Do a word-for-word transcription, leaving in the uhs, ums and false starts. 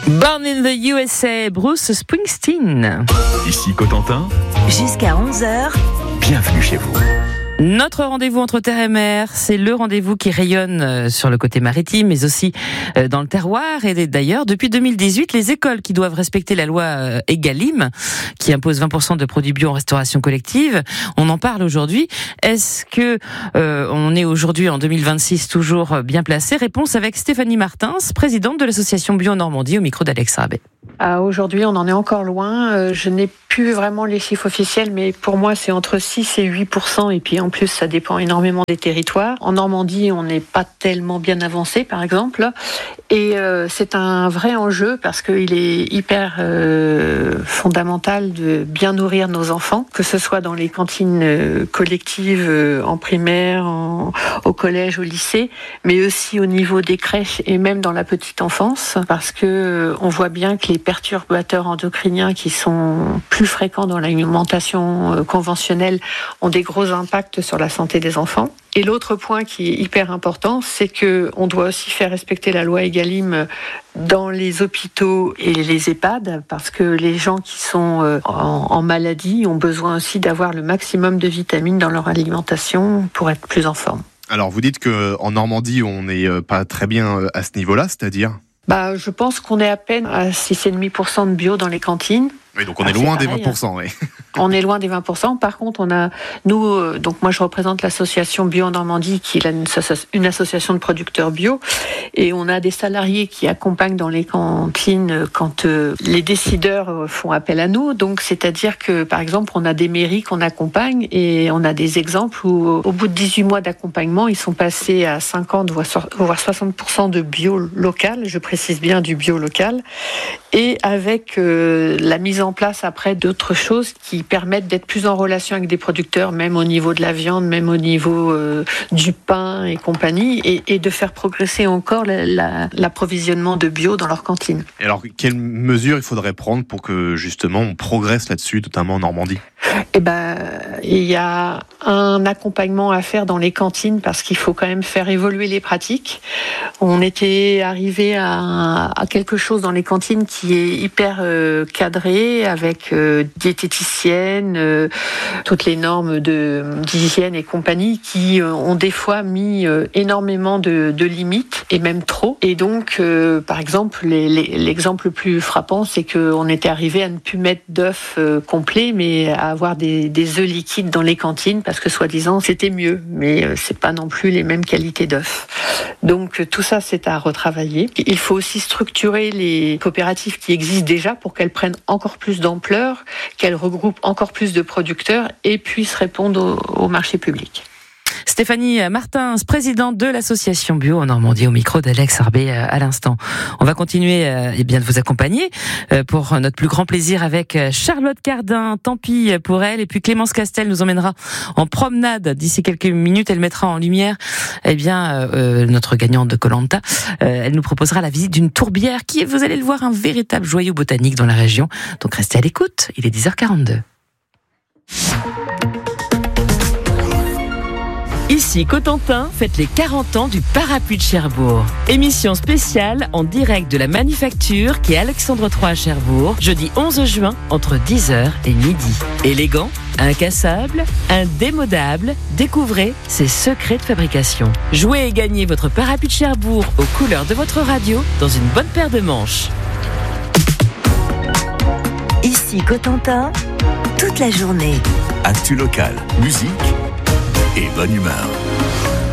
Born in the U S A, Bruce Springsteen. Ici Cotentin. Jusqu'à onze heures. Bienvenue chez vous. Notre rendez-vous entre terre et mer, c'est le rendez-vous qui rayonne sur le côté maritime, mais aussi dans le terroir. Et d'ailleurs, depuis deux mille dix-huit, les écoles qui doivent respecter la loi Egalim, qui impose vingt pour cent de produits bio en restauration collective, on en parle aujourd'hui. Est-ce que euh, on est aujourd'hui en deux mille vingt-six toujours bien placé? Réponse avec Stéphanie Martins, présidente de l'association Bio Normandie, au micro d'Alex Rabet. Ah, aujourd'hui, on en est encore loin. Euh, je n'ai plus vraiment les chiffres officiels, mais pour moi, c'est entre six et huit pour cent. Et puis, en plus, ça dépend énormément des territoires. En Normandie, on n'est pas tellement bien avancé, par exemple. Et euh, c'est un vrai enjeu parce qu'il est hyper euh, fondamental de bien nourrir nos enfants, que ce soit dans les cantines euh, collectives, euh, en primaire, en, au collège, au lycée, mais aussi au niveau des crèches et même dans la petite enfance, parce que euh, on voit bien que les perturbateurs endocriniens qui sont plus fréquents dans l'alimentation euh, conventionnelle ont des gros impacts sur la santé des enfants. Et l'autre point qui est hyper important, c'est que on doit aussi faire respecter la loi Egalim dans les hôpitaux et les EHPAD, parce que les gens qui sont en, en maladie ont besoin aussi d'avoir le maximum de vitamines dans leur alimentation pour être plus en forme. Alors vous dites qu'en Normandie, on n'est pas très bien à ce niveau-là, c'est-à-dire ? Bah, je pense qu'on est à peine à six virgule cinq pour cent de bio dans les cantines. Oui, donc on ah, est loin pareil, des vingt pour cent, oui. On est loin des vingt pour cent. Par contre, on a, nous, euh, donc moi je représente l'association Bio en Normandie, qui est une, une association de producteurs bio, et on a des salariés qui accompagnent dans les cantines quand euh, les décideurs font appel à nous. Donc, c'est-à-dire que, par exemple, on a des mairies qu'on accompagne, et on a des exemples où, au bout de dix-huit mois d'accompagnement, ils sont passés à cinquante voire soixante pour cent de bio local. Je précise bien du bio local, et avec euh, la mise en en place après d'autres choses qui permettent d'être plus en relation avec des producteurs, même au niveau de la viande, même au niveau euh, du pain et compagnie, et, et de faire progresser encore la, la, l'approvisionnement de bio dans leurs cantines. Et alors, quelles mesures il faudrait prendre pour que justement on progresse là-dessus, notamment en Normandie ? Eh ben, il y a un accompagnement à faire dans les cantines parce qu'il faut quand même faire évoluer les pratiques. On était arrivé à, à quelque chose dans les cantines qui est hyper euh, cadré, avec euh, diététicienne, euh, toutes les normes de, d'hygiène et compagnie qui euh, ont des fois mis euh, énormément de, de limites, et même trop. Et donc, euh, par exemple, les, les, l'exemple le plus frappant, c'est qu'on était arrivé à ne plus mettre d'œufs euh, complets, mais à avoir des, des œufs liquides dans les cantines, parce que soi-disant c'était mieux, mais euh, c'est pas non plus les mêmes qualités d'œufs. Donc euh, tout ça, c'est à retravailler. Il faut aussi structurer les coopératives qui existent déjà pour qu'elles prennent encore plus d'ampleur, qu'elles regroupent encore plus de producteurs et puissent répondre au, au marché public. Stéphanie Martins, présidente de l'association Bio en Normandie, au micro d'Alex Arbet à l'instant. On va continuer eh bien, de vous accompagner pour notre plus grand plaisir avec Charlotte Cardin, tant pis pour elle, et puis Clémence Castel nous emmènera en promenade d'ici quelques minutes. Elle mettra en lumière eh bien, euh, notre gagnante de Koh-Lanta. Euh, elle nous proposera la visite d'une tourbière qui est, vous allez le voir, un véritable joyau botanique dans la région. Donc restez à l'écoute, il est dix heures quarante-deux. Ici Cotentin, fête les quarante ans du Parapluie de Cherbourg. Émission spéciale en direct de la Manufacture qui est Alexandre trois à Cherbourg, jeudi onze juin entre dix heures et midi. Élégant, incassable, indémodable, découvrez ses secrets de fabrication. Jouez et gagnez votre Parapluie de Cherbourg aux couleurs de votre radio dans une bonne paire de manches. Ici Cotentin, toute la journée. Actu local, musique et bonne humeur.